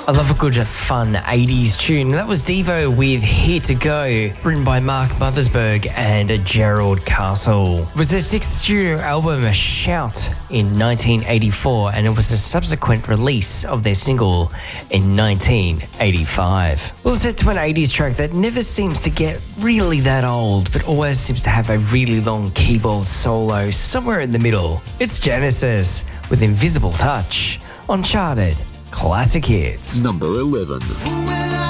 I love a good, fun 80s tune. That was Devo with Here to Go, written by Mark Mothersbaugh and Gerald Castle. It was their sixth studio album, Shout, in 1984, and it was a subsequent release of their single in 1985. We'll set to an 80s track that never seems to get really that old, but always seems to have a really long keyboard solo somewhere in the middle. It's Genesis with Invisible Touch on Charted Classic Hits. Number 11.